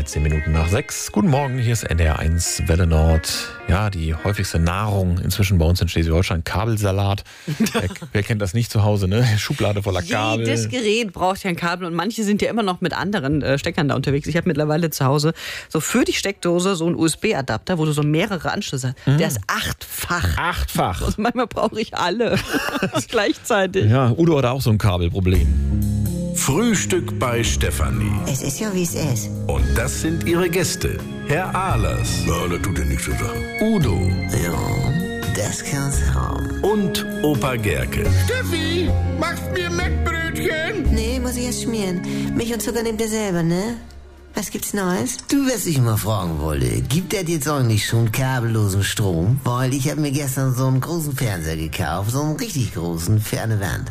13 Minuten nach 6. Guten Morgen, hier ist NDR1 Welle Nord. Ja, die häufigste Nahrung inzwischen bei uns in Schleswig-Holstein, Kabelsalat. Wer kennt das nicht zu Hause, ne? Schublade voller Kabel. Jedes Gerät braucht ja ein Kabel und manche sind ja immer noch mit anderen Steckern da unterwegs. Ich habe mittlerweile zu Hause so für die Steckdose so einen USB-Adapter, wo du so mehrere Anschlüsse hast. Der ist 8-fach. 8-fach. Und manchmal brauche ich alle gleichzeitig. Ja, Udo hat auch so ein Kabelproblem. Frühstück bei Stefanie. Es ist ja, wie es ist. Und das sind ihre Gäste. Herr Ahlers. Ja, das tut ja nichts zur Sache. Udo. Ja, das kann's haben. Und Opa Gerke. Steffi, machst mir Mettbrötchen? Nee, muss ich erst schmieren. Milch und Zucker nehmt ihr selber, ne? Was gibt's Neues? Du, was ich mal fragen wollte, gibt der jetzt eigentlich schon kabellosen Strom? Weil ich habe mir gestern so einen großen Fernseher gekauft, so einen richtig großen, ferne Wand.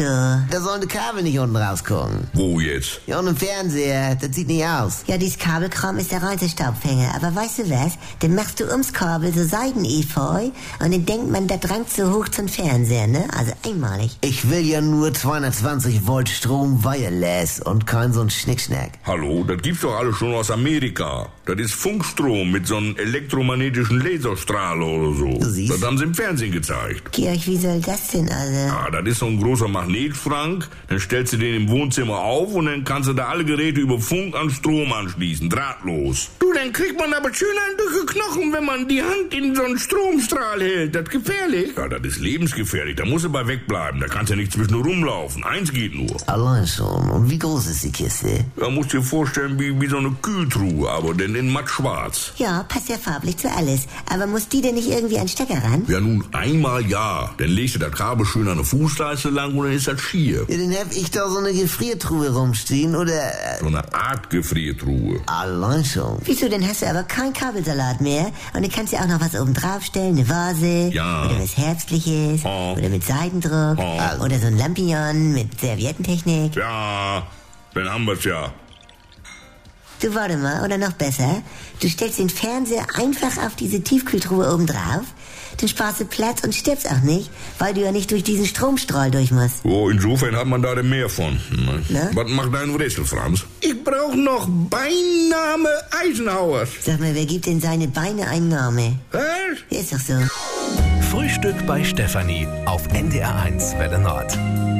Da sollen die Kabel nicht unten rausgucken. Wo jetzt? Ja, und im Fernseher, das sieht nicht aus. Ja, dieses Kabelkram ist der reinste Staubfänger. Aber weißt du was? Dann machst du ums Kabel so Seidenefeu und dann denkt man, das rankt so hoch zum Fernseher, ne? Also einmalig. Ich will ja nur 220 Volt Strom wireless und kein so ein Schnickschnack. Hallo, das gibt's doch alles schon aus Amerika. Das ist Funkstrom mit so einem elektromagnetischen Laserstrahl oder so. Du siehst? Das haben sie im Fernsehen gezeigt. Georg, wie soll das denn also? Ja, das ist so ein großer Magnetschrank. Dann stellst du den im Wohnzimmer auf und dann kannst du da alle Geräte über Funk an Strom anschließen. Drahtlos. Du, dann kriegt man aber schön einen durch die Knochen, wenn man die Hand in so einen Stromstrahl hält. Das ist gefährlich. Ja, das ist lebensgefährlich. Da musst du bei wegbleiben. Da kannst du ja nicht zwischendurch rumlaufen. Eins geht nur. Allein schon. Und wie groß ist die Kiste? Da musst du dir vorstellen, wie so eine Kühltruhe, aber denn in matt schwarz. Ja, passt ja farblich zu alles. Aber muss die denn nicht irgendwie an Stecker ran? Ja, nun einmal ja. Dann legst du das Kabel schön an der Fußleiste lang und dann ist das schier. Ja, dann hab ich da so eine Gefriertruhe rumstehen, oder? So eine Art Gefriertruhe. Allein schon. Wieso, dann hast du aber kein Kabelsalat mehr und dann kannst du auch noch was oben draufstellen, eine Vase. Ja. Oder was Herbstliches. Oh. Oder mit Seitendruck. Oh. Oder so ein Lampion mit Serviettentechnik. Ja, dann haben wir's ja. Du, warte mal, oder noch besser, du stellst den Fernseher einfach auf diese Tiefkühltruhe oben drauf, dann sparst du Platz und stirbst auch nicht, weil du ja nicht durch diesen Stromstrahl durch musst. Oh, insofern hat man da denn mehr von. Na? Was macht dein Rätsel, Franz? Ich brauch noch Beiname Eisenhowers. Sag mal, wer gibt denn seine Beine einen Namen? Was? Ist doch so. Frühstück bei Stefanie auf NDR1 Welle Nord.